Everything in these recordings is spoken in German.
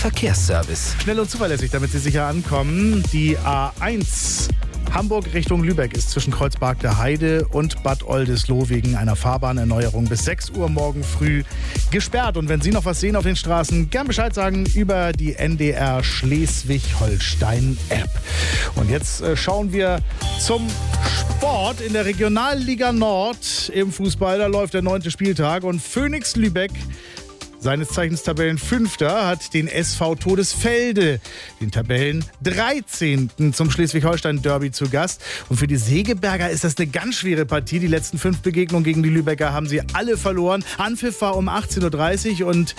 Verkehrsservice. Schnell und zuverlässig, damit Sie sicher ankommen. Die A1 Hamburg Richtung Lübeck ist zwischen Kreuzberg der Heide und Bad Oldesloe wegen einer Fahrbahnerneuerung bis 6 Uhr morgen früh gesperrt. Und wenn Sie noch was sehen auf den Straßen, gern Bescheid sagen über die NDR Schleswig-Holstein-App. Und jetzt schauen wir zum Sport in der Regionalliga Nord im Fußball. Da läuft der 9. Spieltag und Phoenix Lübeck, seines Zeichens Tabellenfünfter, hat den SV Todesfelde, den Tabellen 13. zum Schleswig-Holstein-Derby zu Gast. Und für die Segeberger ist das eine ganz schwere Partie. Die letzten 5 Begegnungen gegen die Lübecker haben sie alle verloren. Anpfiff war um 18.30 Uhr und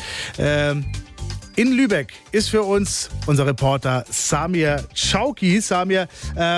in Lübeck ist für uns unser Reporter Samir Chauki. Samir,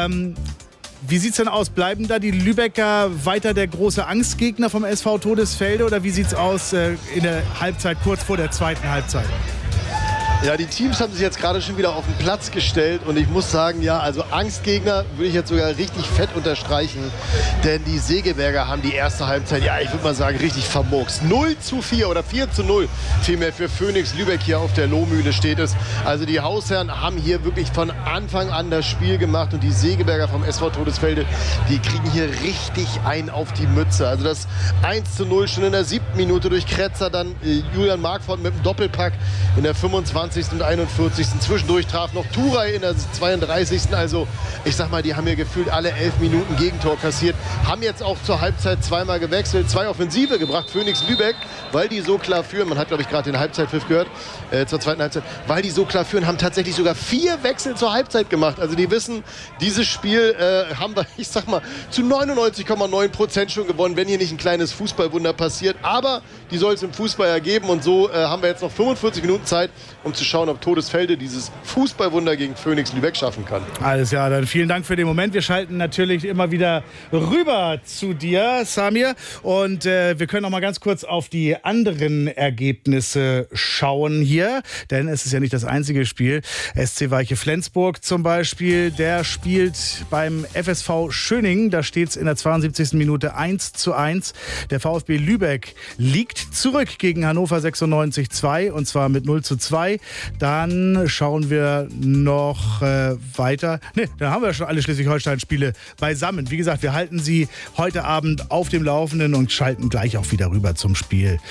wie sieht's denn aus? Bleiben da die Lübecker weiter der große Angstgegner vom SV Todesfelde oder wie sieht's aus in der Halbzeit, kurz vor der zweiten Halbzeit? Ja, die Teams haben sich jetzt gerade schon wieder auf den Platz gestellt und ich muss sagen, ja, also Angstgegner würde ich jetzt sogar richtig fett unterstreichen, denn die Segeberger haben die erste Halbzeit, ja, ich würde mal sagen, richtig vermurkst. 0:4 oder 4:0 vielmehr für Phoenix Lübeck hier auf der Lohmühle steht es. Also die Hausherren haben hier wirklich von Anfang an das Spiel gemacht und die Segeberger vom SV Todesfelde, die kriegen hier richtig einen auf die Mütze. Also das 1:0 schon in der 7. Minute durch Kretzer, dann Julian Markford mit dem Doppelpack in der 25. und 41. Zwischendurch traf noch Turay in der 32. Also ich sag mal, die haben hier gefühlt alle 11 Minuten Gegentor kassiert. Haben jetzt auch zur Halbzeit zweimal gewechselt, 2 Offensive gebracht, Phoenix Lübeck, weil die so klar führen. Man hat, glaube ich, gerade den Halbzeitpfiff gehört, zur zweiten Halbzeit. Weil die so klar führen, haben tatsächlich sogar 4 Wechsel zur Halbzeit gemacht. Also die wissen, dieses Spiel haben wir, ich sag mal, zu 99,9% schon gewonnen, wenn hier nicht ein kleines Fußballwunder passiert. Aber die soll es im Fußball ergeben und so haben wir jetzt noch 45 Minuten Zeit, um zu schauen, ob Todesfelde dieses Fußballwunder gegen Phoenix Lübeck schaffen kann. Alles klar, dann vielen Dank für den Moment. Wir schalten natürlich immer wieder rüber zu dir, Samir. Und wir können noch mal ganz kurz auf die anderen Ergebnisse schauen hier. Denn es ist ja nicht das einzige Spiel. SC Weiche Flensburg zum Beispiel, der spielt beim FSV Schöningen. Da steht es in der 72. Minute 1:1. Der VfB Lübeck liegt zurück gegen Hannover 96-2 und zwar mit 0:2. Dann schauen wir noch weiter. Dann haben wir schon alle Schleswig-Holstein-Spiele beisammen. Wie gesagt, wir halten Sie heute Abend auf dem Laufenden und schalten gleich auch wieder rüber zum Spiel.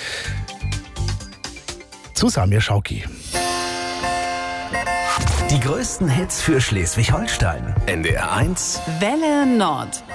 Zu Samir Chauki. Die größten Hits für Schleswig-Holstein. NDR 1 Welle Nord.